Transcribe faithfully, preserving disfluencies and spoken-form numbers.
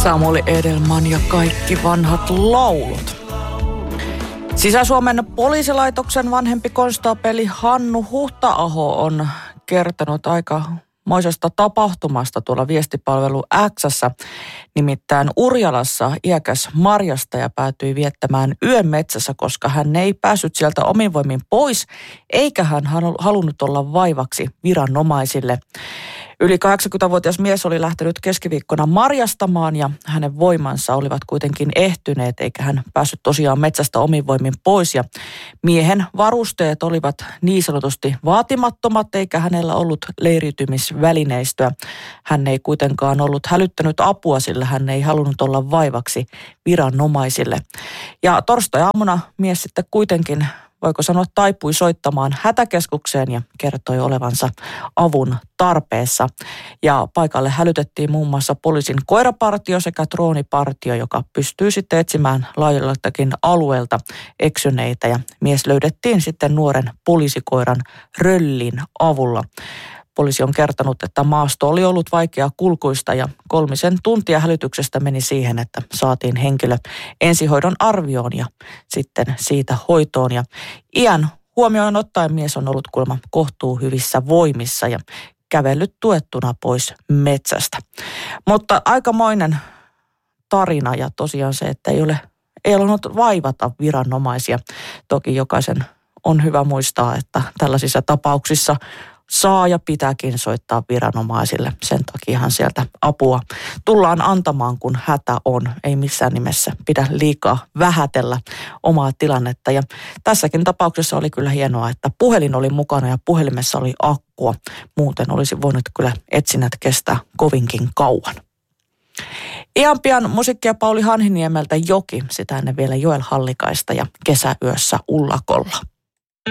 Samuli Edelman ja kaikki vanhat laulut. Sisä-Suomen poliisilaitoksen vanhempi konstaapeli Hannu Huhta-aho on kertonut aika moisesta tapahtumasta tuolla viestipalvelu X:ssä. Nimittäin Urjalassa iäkäs marjastaja päätyi viettämään yön metsässä, koska hän ei päässyt sieltä omin voimin pois, eikä hän halunnut olla vaivaksi viranomaisille. Yli kahdeksankymmentävuotias mies oli lähtenyt keskiviikkona marjastamaan ja hänen voimansa olivat kuitenkin ehtyneet, eikä hän päässyt tosiaan metsästä omin voimin pois. Ja miehen varusteet olivat niin sanotusti vaatimattomat, eikä hänellä ollut leiriytymisvälineistöä. Hän ei kuitenkaan ollut hälyttänyt apua, sillä hän ei halunnut olla vaivaksi viranomaisille. Ja torstai-aamuna mies sitten kuitenkin, voiko sanoa, taipui soittamaan hätäkeskukseen ja kertoi olevansa avun tarpeessa. Ja paikalle hälytettiin muun muassa poliisin koirapartio sekä droonipartio, joka pystyy sitten etsimään laajaltakin alueelta eksyneitä. Ja mies löydettiin sitten nuoren poliisikoiran Röllin avulla. Poliisi on kertonut, että maasto oli ollut vaikea kulkuista ja kolmisen tuntia hälytyksestä meni siihen, että saatiin henkilö ensihoidon arvioon ja sitten siitä hoitoon. Ja iän huomioon ottaen mies on ollut kuulemma kohtuu hyvissä voimissa ja kävellyt tuettuna pois metsästä. Mutta aikamoinen tarina ja tosiaan se, että ei ole ei ollut vaivata viranomaisia. Toki jokaisen on hyvä muistaa, että tällaisissa tapauksissa saa ja pitääkin soittaa viranomaisille. Sen takiahan sieltä apua tullaan antamaan, kun hätä on. Ei missään nimessä pidä liikaa vähätellä omaa tilannetta. Ja tässäkin tapauksessa oli kyllä hienoa, että puhelin oli mukana ja puhelimessa oli akkua. Muuten olisi voinut kyllä etsinnät kestää kovinkin kauan. Ihan pian musiikkia Pauli Hanhiniemeltä Joki, sitä ennen vielä Joel Hallikaista ja Kesäyössä Ullakolla.